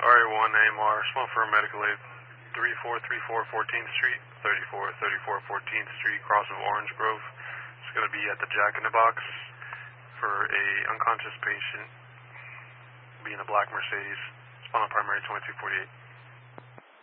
RA1 AMR, small for medical aid, 3434 14th Street, 3434 14th Street, cross of Orange Grove. It's going to be at the Jack in the Box for a unconscious patient, be in a black Mercedes, spinal primary 2248.